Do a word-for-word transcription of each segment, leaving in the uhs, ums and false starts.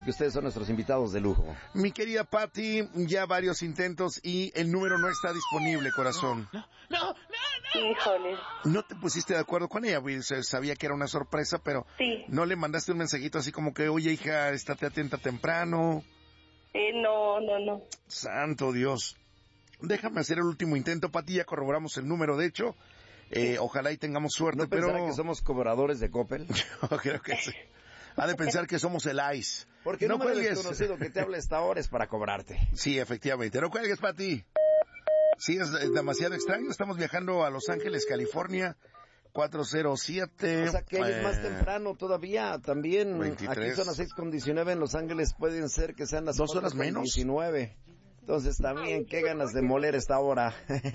que ustedes son nuestros invitados de lujo. Mi querida Pati, ya varios intentos y el número no está disponible, corazón. No, no, no, no. Híjole. ¿No te pusiste de acuerdo con ella? Sabía que era una sorpresa, pero sí. ¿No le mandaste un mensajito así como que, oye, hija, estate atenta temprano? Eh, no, no, no. Santo Dios. Déjame hacer el último intento, Pati, ya corroboramos el número, de hecho. Eh, ojalá y tengamos suerte, ¿No pero... pensará que somos cobradores de Coppel? Yo creo que sí. Ha de pensar que somos el ICE. Porque no no me desconocido que te hable esta hora es para cobrarte. Sí, efectivamente. No cuelgues, Pati. Sí, es, es demasiado extraño. Estamos viajando a Los Ángeles, California. cuatro cero siete. O sea que es eh, más temprano todavía. También veintitrés. Aquí son las seis con diecinueve. En Los Ángeles pueden ser que sean las dos horas menos. diecinueve. Entonces también, qué ganas de moler esta hora.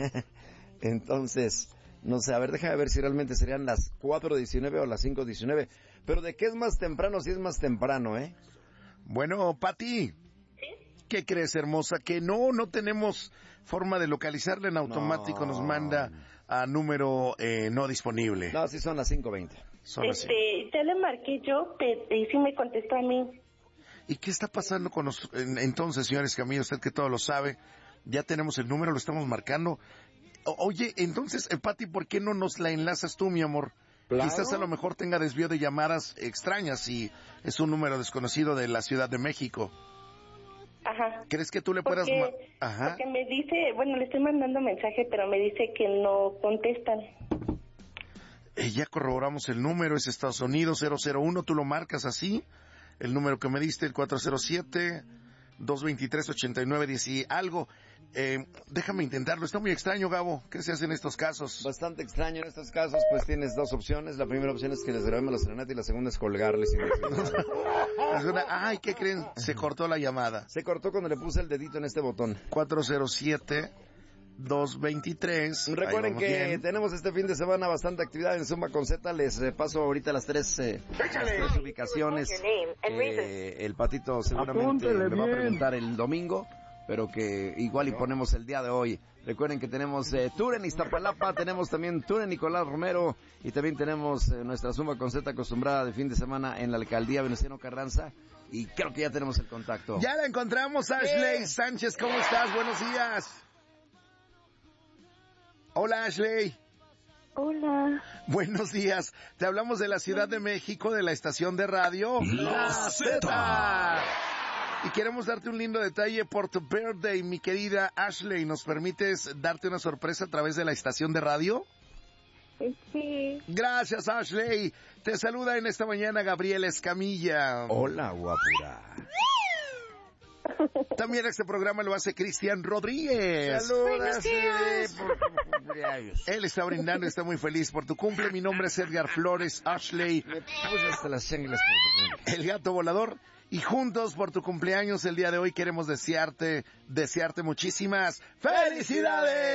Entonces... No sé, a ver, déjame ver si realmente serían las cuatro diecinueve o las cinco diecinueve. Pero ¿de qué es más temprano si es más temprano, eh? Bueno, Pati. ¿Sí? ¿Qué crees, hermosa? Que no, no tenemos forma de localizarla en automático. No. Nos manda a número eh, no disponible. No, sí son las cinco veinte. Son este, ya le marqué yo, pero, y sí me contestó a mí. ¿Y qué está pasando con los... Entonces, señores Camilo, usted que todo lo sabe, ya tenemos el número, lo estamos marcando... Oye, entonces, eh, Pati, ¿por qué no nos la enlazas tú, mi amor? Claro. Quizás a lo mejor tenga desvío de llamadas extrañas y es un número desconocido de la Ciudad de México. Ajá. ¿Crees que tú le porque, puedas... Ma- Ajá. Porque me dice, bueno, le estoy mandando mensaje, pero me dice que no contestan. Eh, ya corroboramos el número, es Estados Unidos, cero cero uno, tú lo marcas así, el número que me diste, el cuatro cero siete... dos veintitrés, ochenta y nueve, diez y algo. Eh, déjame intentarlo. Está muy extraño, Gabo. ¿Qué se hace en estos casos? Bastante extraño en estos casos, pues tienes dos opciones. La primera opción es que les grabemos la serenata y la segunda es colgarles sin decir nada. Ay, ¿qué creen? Se cortó la llamada. Se cortó cuando le puse el dedito en este botón. cuatro cero siete, dos veintitrés. Recuerden que bien. tenemos este fin de semana bastante actividad en Zumba con Z. Les eh, paso ahorita las tres, eh, las tres ubicaciones. Eh, el Patito seguramente Apúntele me va a bien. preguntar el domingo, pero que igual y ponemos el día de hoy. Recuerden que tenemos eh, tour en Iztapalapa, tenemos también tour en Nicolás Romero y también tenemos eh, nuestra Zumba con Z acostumbrada de fin de semana en la alcaldía Venustiano Carranza y creo que ya tenemos el contacto. Ya la encontramos, Ashley ¿Qué? Sánchez. ¿Cómo estás? Buenos días. Hola, Ashley. Hola. Buenos días. Te hablamos de la Ciudad de México, de la estación de radio La Z. Y queremos darte un lindo detalle por tu birthday, mi querida Ashley. ¿Nos permites darte una sorpresa a través de la estación de radio? Sí. Gracias, Ashley. Te saluda en esta mañana Gabriel Escamilla. Hola, guapura. También este programa lo hace Cristian Rodríguez. Saludos por tu cumpleaños. Él está brindando y está muy feliz por tu cumple. Mi nombre es Edgar Flores. Ashley, Me puse hasta las changlas por tu cumple. el gato volador. Y juntos por tu cumpleaños el día de hoy queremos desearte, desearte muchísimas felicidades.